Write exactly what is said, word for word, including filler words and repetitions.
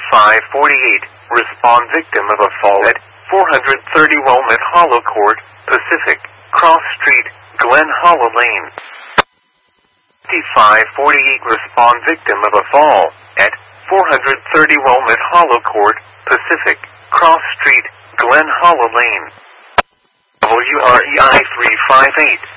fifty-five forty-eight, respond victim of a fall at four thirty Wilmette Hollow Court, Pacific, Cross Street, Glen Hollow Lane. fifty-five forty-eight, respond victim of a fall at four thirty Wilmette Hollow Court, Pacific, Cross Street, Glen Hollow Lane. W R E I three five eight,